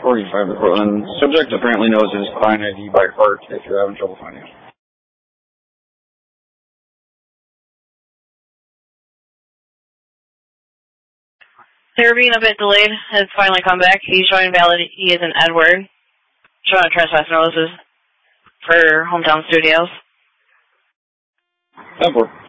45 to Portland. Subject apparently knows his client ID by heart if you're having trouble finding it. They were being a bit delayed. It's finally come back. He's showing valid. He is an Edward. Showing trespass notices for Hometown Studios. 10-4.